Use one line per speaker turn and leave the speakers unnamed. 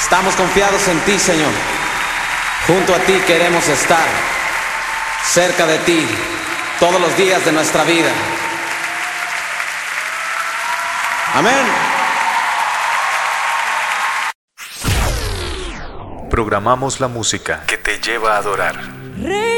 Estamos confiados en ti, Señor. Junto a ti queremos estar, cerca de ti, todos los días de nuestra vida. Amén.
Programamos la música que te lleva a adorar.